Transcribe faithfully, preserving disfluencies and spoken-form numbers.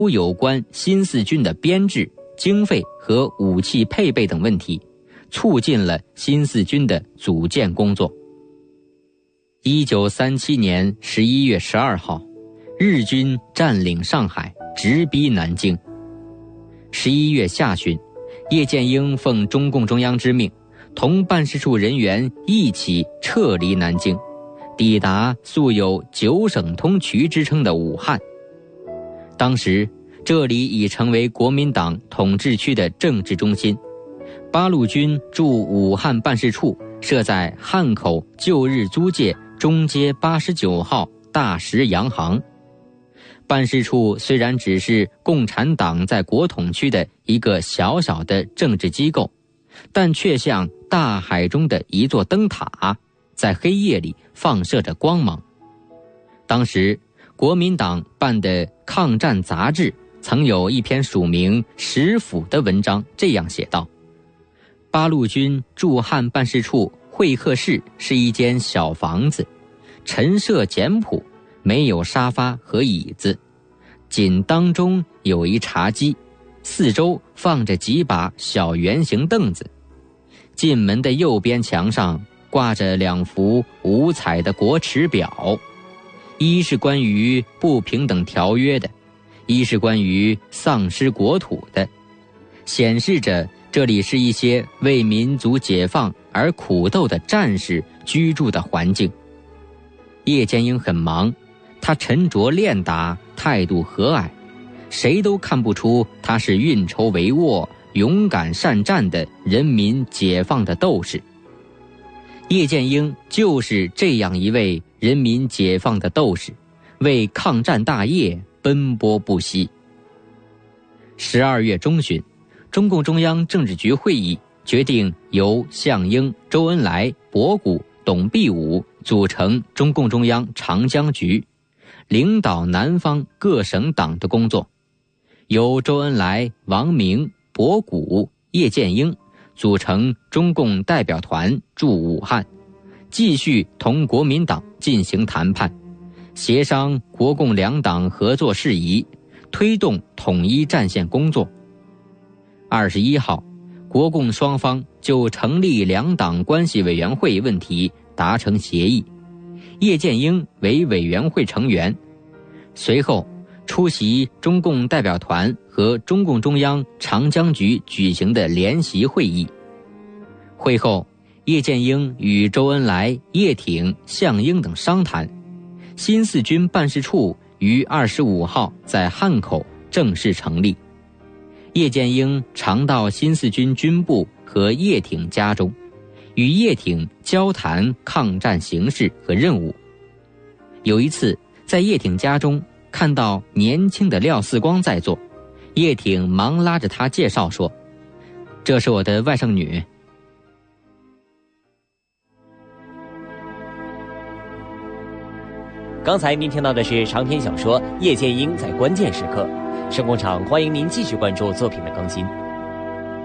有关新四军的编制、经费和武器配备等问题，促进了新四军的组建工作。一九三七年十一月十二号，日军占领上海，直逼南京。十一月下旬，叶剑英奉中共中央之命，同办事处人员一起撤离南京，抵达素有九省通衢之称的武汉。当时这里已成为国民党统治区的政治中心，八路军驻武汉办事处设在汉口旧日租界中街八十九号大石洋行。办事处虽然只是共产党在国统区的一个小小的政治机构，但却像大海中的一座灯塔，在黑夜里放射着光芒。当时国民党办的抗战杂志曾有一篇署名石府的文章，这样写道：八路军驻汉办事处会客室是一间小房子，陈设简朴，没有沙发和椅子，仅当中有一茶几，四周放着几把小圆形凳子。进门的右边墙上挂着两幅五彩的国耻表，一是关于不平等条约的，一是关于丧失国土的，显示着这里是一些为民族解放而苦斗的战士居住的环境。叶剑英很忙，他沉着练达，态度和蔼，谁都看不出他是运筹帷幄、勇敢善战的人民解放的斗士。叶剑英就是这样一位人民解放的斗士，为抗战大业奔波不息。十二月中旬，中共中央政治局会议决定由项英、周恩来、博古、董必武组成中共中央长江局，领导南方各省党的工作。由周恩来、王明、博古、叶剑英组成中共代表团驻武汉，继续同国民党进行谈判，协商国共两党合作事宜，推动统一战线工作。二十一号，国共双方就成立两党关系委员会问题达成协议，叶剑英为委员会成员。随后出席中共代表团和中共中央长江局举行的联席会议。会后，叶剑英与周恩来、叶挺、项英等商谈，新四军办事处于二十五号在汉口正式成立。叶剑英常到新四军军部和叶挺家中，与叶挺交谈抗战形势和任务。有一次在叶挺家中看到年轻的廖四光在座，叶挺忙拉着他介绍说：这是我的外甥女。 刚才您听到的是长篇小说《叶剑英在关键时刻》。声工厂欢迎您继续关注作品的更新。